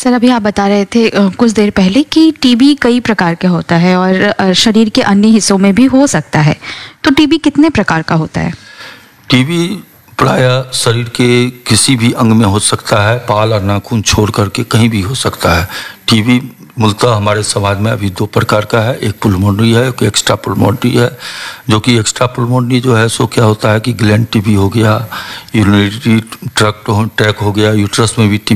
Sir, अभी आप बता रहे थे कुछ देर पहले कि टीबी कई प्रकार का होता है और शरीर के अन्य हिस्सों में भी हो सकता है। तो टीबी कितने प्रकार का होता है? टीबी प्रायः शरीर के किसी भी अंग में हो सकता है, बाल और नाखून छोड़ करके कहीं भी हो सकता है। टीबी मूलतः हमारे समाज में अभी दो प्रकार का है, एक पुल्मोनरी है, एक एक्स्ट्रा पुल्मोनरी है। जो कि एक्स्ट्रा पुल्मोनरी जो है सो क्या होता है कि ग्लैंड टीबी हो गया, यूरिनरी ट्रैक्ट हो गया, यूट्रस में भी टीबी